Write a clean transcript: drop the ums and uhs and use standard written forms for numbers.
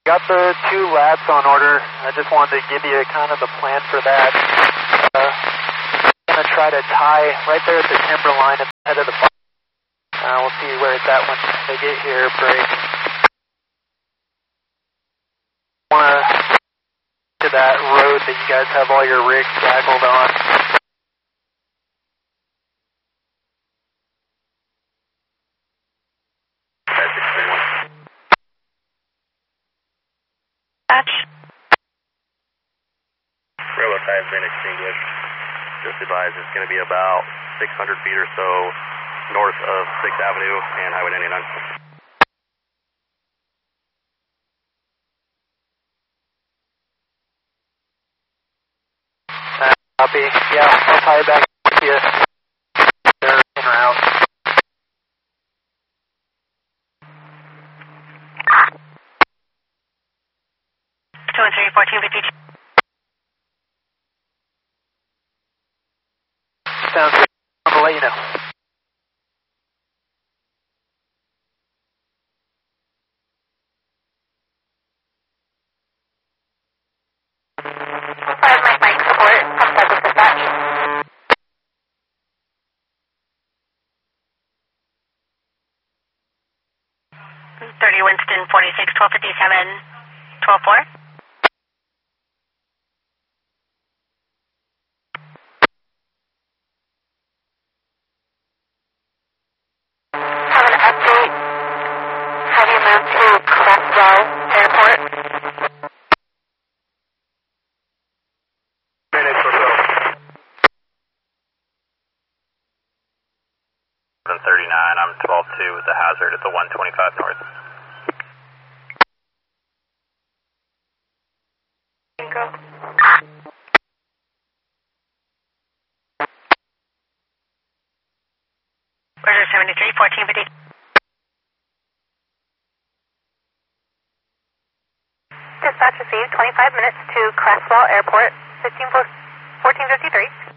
Got the 2 laps on order. I just wanted to give you kind of the plan for that. Going to try to tie right there at the timber line at the head of the farm. We'll see where it's at when they get here. Break. Want to that road that you guys have all your rigs tackled on. Railroad tie has been extinguished. Just advised it's going to be about 600 feet or so north of 6th Avenue and Highway 99. Copy. Yeah, I'll tie it back to you. They're in route. Two and 3, 1452. Sounds good. I'll let you know. Mike support. Come back with dispatch. 30 Winston 46 1257 124. Have an update. Have you moved to Crestwell Airport? Minutes or so. 739, I'm 12-2 with the hazard at the 125 north. Go. Roger 73 1450. Dispatch received 25 minutes to Crestwell Airport, 1453.